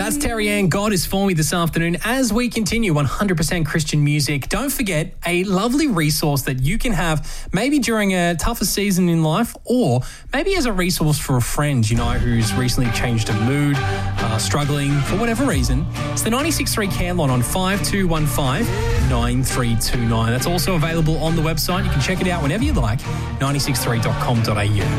That's Terry Ann, God is For Me this afternoon. As we continue 100% Christian music, don't forget a lovely resource that you can have maybe during a tougher season in life, or maybe as a resource for a friend, who's recently changed a mood, struggling for whatever reason. It's the 96.3 Camline on 5215 9329. That's also available on the website. You can check it out whenever you like, 963.com.au.